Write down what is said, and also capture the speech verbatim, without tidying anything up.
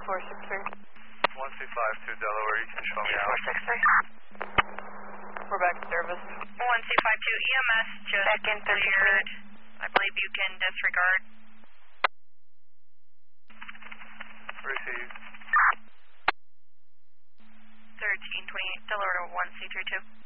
four six three. one C five two Delaware, you can show me out. four six three. We're back to service. one C five two E M S just Second, cleared. I believe you can disregard. Received. thirteen twenty-eight Delaware to one C three two.